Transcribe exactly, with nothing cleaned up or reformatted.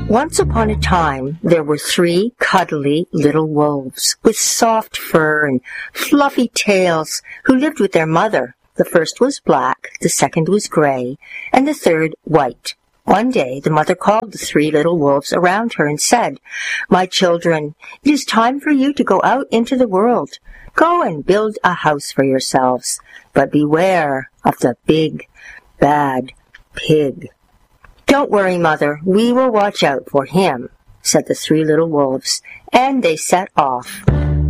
Once upon a time, there were three cuddly little wolves with soft fur and fluffy tails who lived with their mother. The first was black, the second was gray, and the third white. One day, the mother called the three little wolves around her and said, "My children, it is time for you to go out into the world. Go and build a house for yourselves, but beware of the big, bad pig." "Don't worry, Mother, we will watch out for him," said the three little wolves, and they set off.